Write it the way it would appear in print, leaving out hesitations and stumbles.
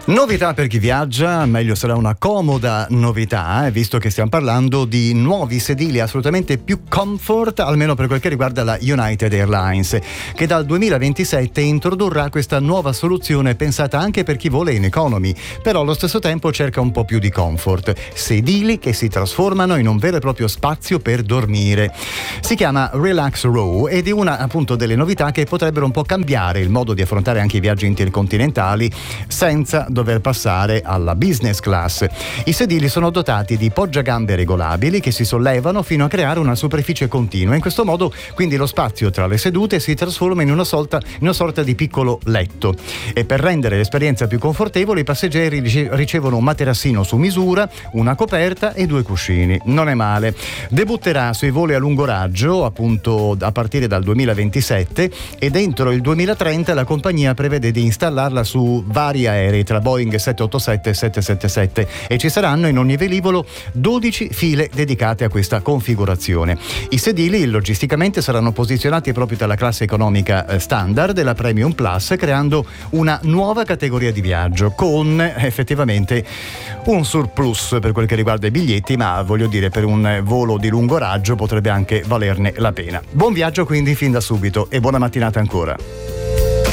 Novità per chi viaggia, meglio sarà una comoda novità, visto che stiamo parlando di nuovi sedili assolutamente più comfort, almeno per quel che riguarda la United Airlines, che dal 2027 introdurrà questa nuova soluzione pensata anche per chi vuole in economy, però allo stesso tempo cerca un po' più di comfort. Sedili che si trasformano in un vero e proprio spazio per dormire. Si chiama Relax Row ed è una appunto delle novità che potrebbero un po' cambiare il modo di affrontare anche i viaggi intercontinentali senza dover passare alla business class. I sedili sono dotati di poggiagambe regolabili che si sollevano fino a creare una superficie continua. In questo modo quindi lo spazio tra le sedute si trasforma in una sorta di piccolo letto, e per rendere l'esperienza più confortevole i passeggeri ricevono un materassino su misura, una coperta e 2 cuscini. Non è male. Debutterà sui voli a lungo raggio appunto a partire dal 2027 e dentro il 2030 la compagnia prevede di installarla su vari aerei tra Boeing 787 e 777 e ci saranno in ogni velivolo 12 file dedicate a questa configurazione. I sedili logisticamente saranno posizionati proprio tra la classe economica standard e la Premium Plus, creando una nuova categoria di viaggio con effettivamente un surplus per quel che riguarda i biglietti, ma voglio dire, per un volo di lungo raggio potrebbe anche valerne la pena. Buon viaggio quindi fin da subito e buona mattinata ancora.